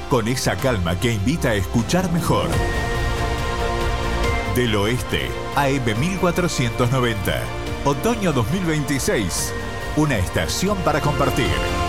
con esa calma que invita a escuchar mejor. Del Oeste, AM 1490. Otoño 2026. Una estación para compartir.